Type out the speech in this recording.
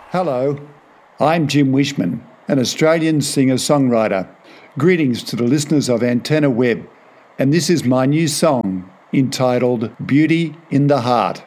Hello, I'm Jim Wishman, an Australian singer-songwriter. Greetings to the listeners of Antenna Web, and this is my new song entitled Beauty in the Heart.